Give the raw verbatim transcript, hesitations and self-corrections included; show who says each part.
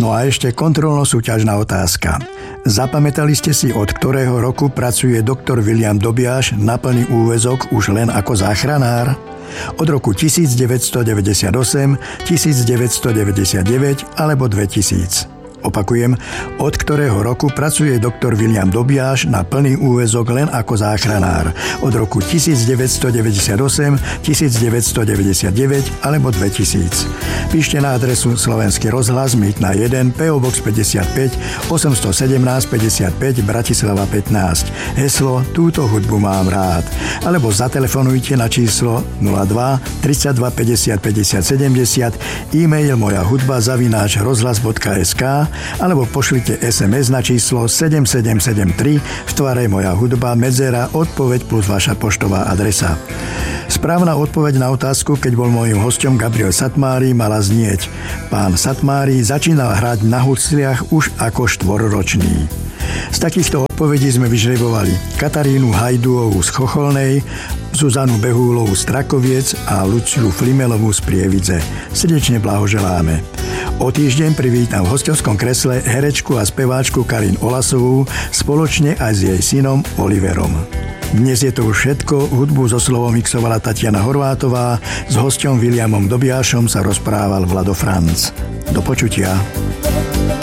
Speaker 1: No a ešte kontrolno-súťažná otázka. Zapamätali ste si, od ktorého roku pracuje doktor William Dobiaš na plný úväzok už len ako záchranár? Od roku devätnásťstodeväťdesiatosem, devätnásťstodeväťdesiatdeväť alebo dvetisíc. Opakujem, od ktorého roku pracuje doktor William Dobiaš na plný úväzok len ako záchranár? Od roku devätnásťstodeväťdesiatosem, devätnásťstodeväťdesiatdeväť alebo dvetisíc. Píšte na adresu Slovenský rozhlas Mýtna jeden, pé ó Box päťdesiatpäť, osemstosedemnásť päťdesiatpäť, Bratislava pätnásť. Heslo Túto hudbu mám rád. Alebo zatelefonujte na číslo nula dva, tridsaťdva, päťdesiat, päťdesiat, sedemdesiat, e-mail moja hudba zavináč rozhlas bodka es ká alebo pošlite es em es na číslo sedem sedem sedem tri v tvare Moja hudba medzera odpoveď plus vaša poštová adresa. Správna odpoveď na otázku, keď bol môjim hosťom Gabriel Satmári, mala znieť: Pán Satmári začínal hrať na husliach už ako štvorročný. Z takýchto odpovedí sme vyžrebovali Katarínu Hajduovú z Chocholnej, Zuzanu Behúlovú z Trakoviec a Luciu Flimelovú z Prievidze. Srdečne blahoželáme. O týždeň privítam v hosťovskom kresle herečku a speváčku Karin Olasovú spoločne aj s jej synom Oliverom. Dnes je to už všetko. Hudbu zo slovom mixovala Tatiana Horvátová. S hosťom Williamom Dobiašom sa rozprával Vlado Franc. Do počutia.